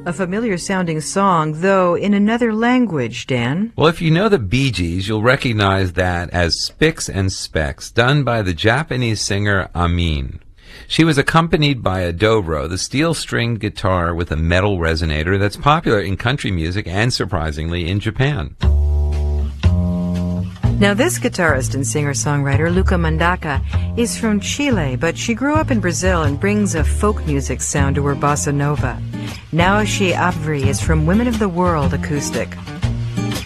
A familiar sounding song, though in another language, Dan. Well, if you know the Bee Gees, you'll recognize that as Spicks and Specks, done by the Japanese singer Amin. She was accompanied by a dobro, the steel-stringed guitar with a metal resonator that's popular in country music and, surprisingly, in Japan. Now, this guitarist and singer-songwriter, Luca Mandaka, is from Chile, but she grew up in Brazil and brings a folk music sound to her bossa nova. Naoshi Avri is from Women of the World Acoustic.